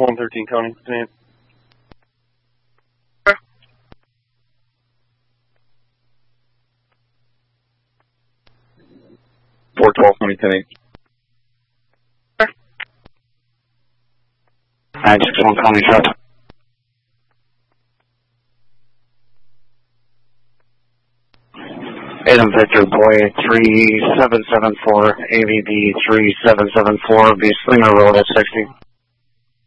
113 County, Lieutenant. 412 County, 10-8. 961 County, shot. Adam Victor, boy, 3774, AVB 3774, be Slinger Road at 60.